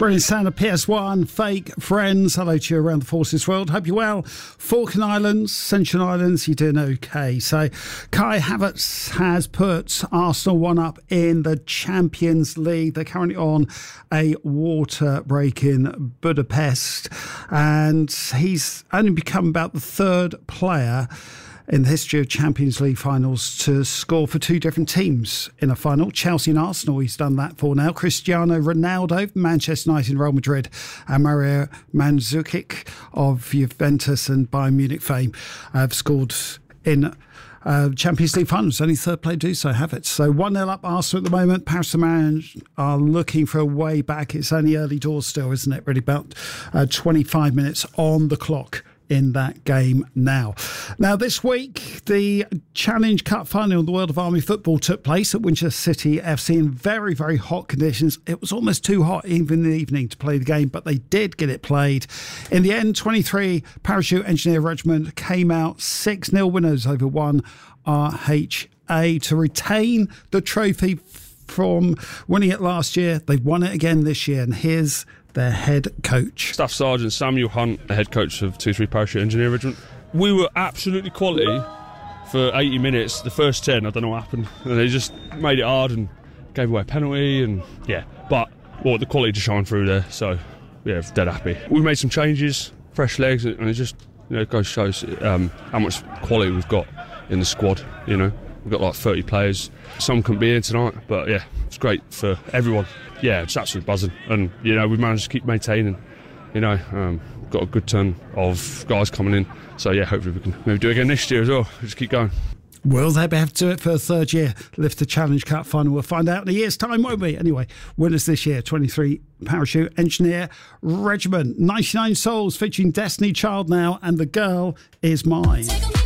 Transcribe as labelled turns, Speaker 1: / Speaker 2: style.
Speaker 1: Brilliant sound of PS1, Fake Friends. Hello to you around the Forces world. Hope you're well. Falkland Islands, Ascension Islands, you're doing okay. So Kai Havertz has put Arsenal 1 up in the Champions League. They're currently on a water break in Budapest, and he's only become about the third player in the history of Champions League finals to score for two different teams in a final. Chelsea and Arsenal, he's done that for now. Cristiano Ronaldo, Manchester United and Real Madrid, and Mario Mandzukic of Juventus and Bayern Munich fame have scored in Champions League finals. Only third player to do so, have it. So 1-0 up Arsenal at the moment. Paris Saint-Germain are looking for a way back. It's only early doors still, isn't it? Really about 25 minutes on the clock in that game now. Now, this week, the Challenge Cup final in the World of Army Football took place at Winchester City FC in very, very hot conditions. It was almost too hot even in the evening to play the game, but they did get it played. In the end, 23 Parachute Engineer Regiment came out 6-0 winners over 1 RHA to retain the trophy from winning it last year. They've won it again this year, and here's their head coach.
Speaker 2: Staff Sergeant Samuel Hunt, the head coach of 2-3 Parachute Engineer Regiment. We were absolutely quality for 80 minutes. The first 10, I don't know what happened. They just made it hard and gave away a penalty, and but the quality to shine through there. So dead happy. We made some changes, fresh legs, and it just shows how much quality we've got in the squad. We've got like 30 players. Some couldn't be here tonight, but it's great for everyone. It's absolutely buzzing, and we've managed to keep maintaining. Got a good turn of guys coming in, so hopefully we can maybe do it again next year as well. Just keep going.
Speaker 1: Will they be able to do it for a third year? Lift the Challenge Cup final. We'll find out in a year's time, won't we? Anyway, winners this year, 23 Parachute Engineer Regiment. 99 Souls featuring Destiny Child now, and The Girl Is Mine.